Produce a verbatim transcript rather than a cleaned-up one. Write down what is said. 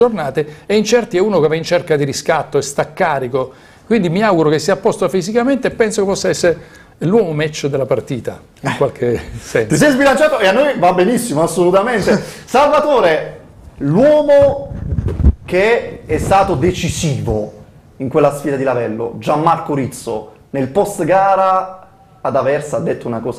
giornate, e Incerti è uno che va in cerca di riscatto e sta carico, quindi mi auguro che sia a posto fisicamente e penso che possa essere l'uomo match della partita, in qualche senso. Ti sei sbilanciato e a noi va benissimo, assolutamente. Salvatore, l'uomo che è stato decisivo in quella sfida di Lavello, Gianmarco Rizzo, nel post gara ad Aversa ha detto una cosa